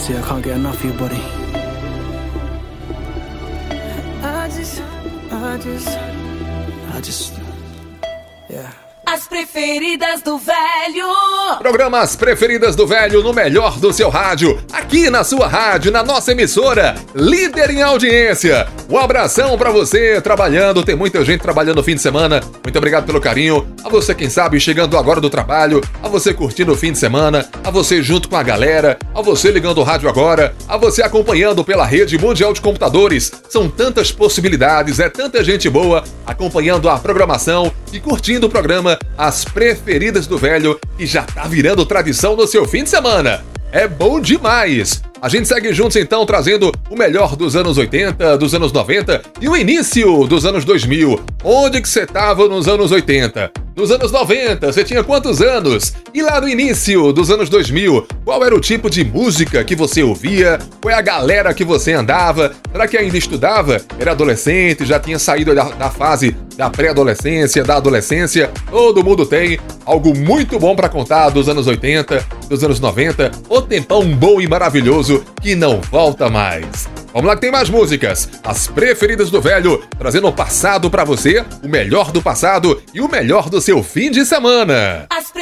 Honestly, I can't get enough of you, buddy. I just, yeah. As preferidas do velho. Programa As Preferidas do Velho no melhor do seu rádio, aqui na sua rádio, na nossa emissora, líder em audiência. Um abração pra você trabalhando, tem muita gente trabalhando no fim de semana. Muito obrigado pelo carinho. A você, quem sabe, chegando agora do trabalho, a você curtindo o fim de semana, a você junto com a galera, a você ligando o rádio agora, a você acompanhando pela rede mundial de computadores. São tantas possibilidades, é tanta gente boa acompanhando a programação e curtindo o programa As Preferidas do Velho, que já tá virando tradição no seu fim de semana. É bom demais! A gente segue juntos então, trazendo o melhor dos anos 80, dos anos 90 e o início dos anos 2000. Onde que você tava nos anos 80? Nos anos 90, você tinha quantos anos? E lá no início dos anos 2000, qual era o tipo de música que você ouvia? Qual é a galera que você andava? Será que ainda estudava? Era adolescente, já tinha saído da fase da pré-adolescência, da adolescência? Todo mundo tem algo muito bom pra contar dos anos 80, dos anos 90, o tempão bom e maravilhoso que não volta mais. Vamos lá que tem mais músicas. As Preferidas do Velho, trazendo o passado pra você, o melhor do passado e o melhor do seu fim de semana.